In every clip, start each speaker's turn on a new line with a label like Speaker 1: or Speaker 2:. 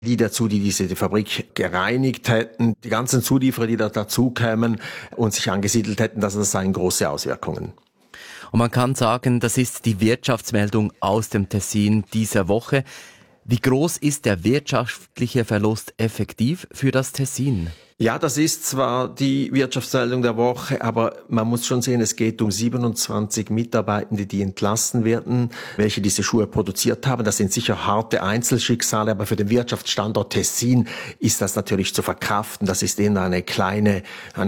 Speaker 1: die diese Fabrik gereinigt hätten, die ganzen Zulieferer, die da dazukämen und sich angesiedelt hätten, das seien große Auswirkungen.
Speaker 2: Und man kann sagen, das ist die Wirtschaftsmeldung aus dem Tessin dieser Woche. Wie groß ist der wirtschaftliche Verlust effektiv für das Tessin?
Speaker 1: Ja, das ist zwar die Wirtschaftsmeldung der Woche, aber man muss schon sehen, es geht um 27 Mitarbeitende, die entlassen werden, welche diese Schuhe produziert haben. Das sind sicher harte Einzelschicksale, aber für den Wirtschaftsstandort Tessin ist das natürlich zu verkraften. Das ist eher eine kleine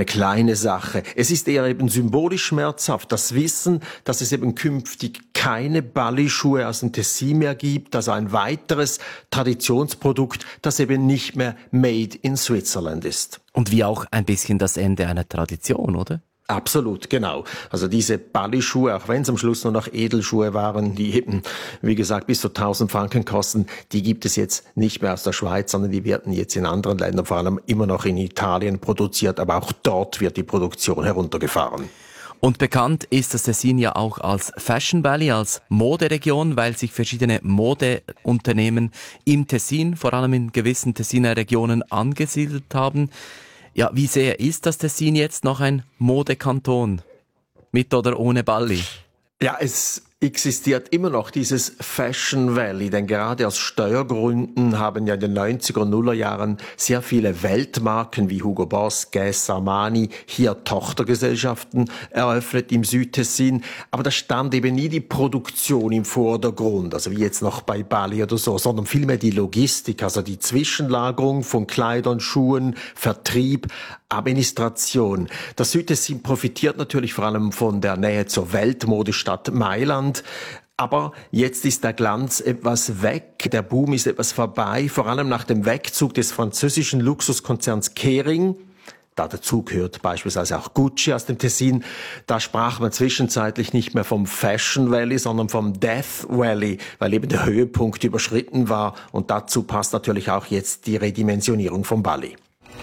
Speaker 1: Sache. Es ist eher eben symbolisch schmerzhaft, das Wissen, dass es eben künftig keine Bally-Schuhe aus dem Tessin mehr gibt, also ein weiteres Traditionsprodukt, das eben nicht mehr made in Switzerland ist.
Speaker 2: Und wie auch ein bisschen das Ende einer Tradition, oder?
Speaker 1: Absolut, genau. Also diese Bally-Schuhe, auch wenn es am Schluss nur noch Edelschuhe waren, die eben, wie gesagt, bis zu 1000 Franken kosten, die gibt es jetzt nicht mehr aus der Schweiz, sondern die werden jetzt in anderen Ländern, vor allem immer noch in Italien produziert, aber auch dort wird die Produktion heruntergefahren.
Speaker 2: Und bekannt ist das Tessin ja auch als Fashion Valley, als Moderegion, weil sich verschiedene Modeunternehmen im Tessin, vor allem in gewissen Tessiner Regionen, angesiedelt haben. Ja, wie sehr ist das Tessin jetzt noch ein Modekanton? Mit oder ohne Bally?
Speaker 1: Ja, es existiert immer noch dieses Fashion Valley, denn gerade aus Steuergründen haben ja in den 90er und 0er Jahren sehr viele Weltmarken wie Hugo Boss, Guess, Armani hier Tochtergesellschaften eröffnet im Südtessin, aber da stand eben nie die Produktion im Vordergrund, also wie jetzt noch bei Bally oder so, sondern vielmehr die Logistik, also die Zwischenlagerung von Kleidern, Schuhen, Vertrieb, Administration. Das Südtessin profitiert natürlich vor allem von der Nähe zur Weltmodestadt Mailand. Aber jetzt ist der Glanz etwas weg, der Boom ist etwas vorbei, vor allem nach dem Wegzug des französischen Luxuskonzerns Kering. Dazu gehört beispielsweise auch Gucci aus dem Tessin. Da sprach man zwischenzeitlich nicht mehr vom Fashion Valley, sondern vom Death Valley, weil eben der Höhepunkt überschritten war. Und dazu passt natürlich auch jetzt die Redimensionierung vom Bally.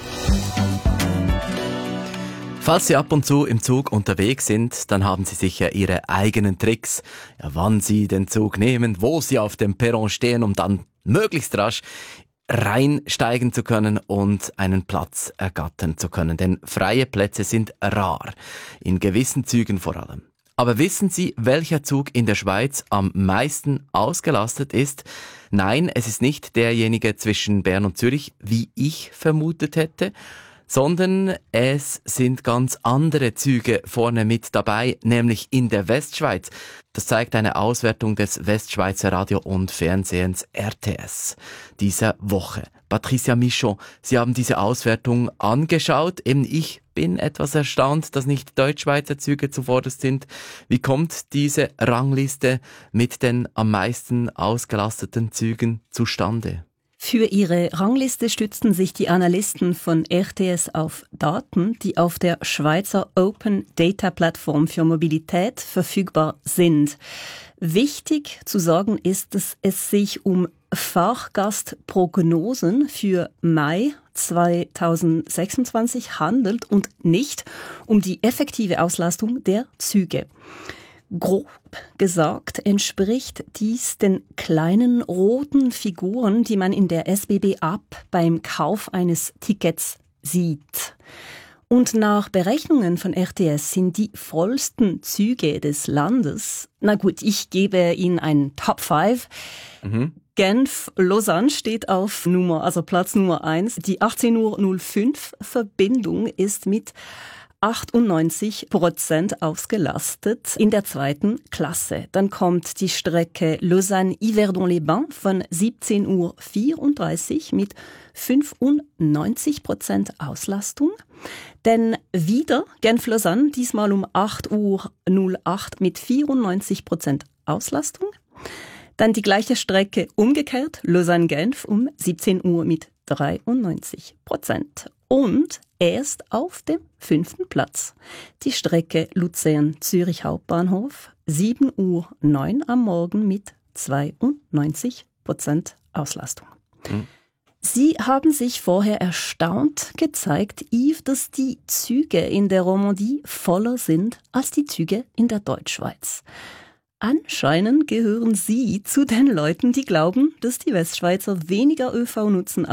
Speaker 2: Falls Sie ab und zu im Zug unterwegs sind, dann haben Sie sicher Ihre eigenen Tricks, ja, wann Sie den Zug nehmen, wo Sie auf dem Perron stehen, um dann möglichst rasch reinsteigen zu können und einen Platz ergattern zu können. Denn freie Plätze sind rar, in gewissen Zügen vor allem. Aber wissen Sie, welcher Zug in der Schweiz am meisten ausgelastet ist? Nein, es ist nicht derjenige zwischen Bern und Zürich, wie ich vermutet hätte, sondern es sind ganz andere Züge vorne mit dabei, nämlich in der Westschweiz. Das zeigt eine Auswertung des Westschweizer Radio- und Fernsehens RTS dieser Woche. Patricia Michon, Sie haben diese Auswertung angeschaut. Eben ich bin etwas erstaunt, dass nicht Deutschschweizer Züge zuvorderst sind. Wie kommt diese Rangliste mit den am meisten ausgelasteten Zügen zustande?
Speaker 3: Für ihre Rangliste stützten sich die Analysten von RTS auf Daten, die auf der Schweizer Open Data Plattform für Mobilität verfügbar sind. Wichtig zu sagen ist, dass es sich um Fahrgastprognosen für Mai 2026 handelt und nicht um die effektive Auslastung der Züge. Grob gesagt entspricht dies den kleinen roten Figuren, die man in der SBB-App beim Kauf eines Tickets sieht. Und nach Berechnungen von RTS sind die vollsten Züge des Landes, na gut, ich gebe Ihnen einen Top 5. Genf-Lausanne steht auf Platz Nummer 1. Die 18:05 Uhr Verbindung ist mit 98% ausgelastet in der zweiten Klasse. Dann kommt die Strecke Lausanne-Yverdon-les-Bains von 17:34 Uhr mit 95% Auslastung. Dann wieder Genf-Lausanne, diesmal um 8:08 Uhr mit 94% Auslastung. Dann die gleiche Strecke umgekehrt, Lausanne-Genf um 17 Uhr mit 93%. Und erst auf dem 5. Platz die Strecke Luzern-Zürich Hauptbahnhof, 7:09 Uhr am Morgen mit 92% Auslastung. Sie haben sich vorher erstaunt gezeigt, Yves, dass die Züge in der Romandie voller sind als die Züge in der Deutschschweiz. Anscheinend gehören Sie zu den Leuten, die glauben, dass die Westschweizer weniger ÖV nutzen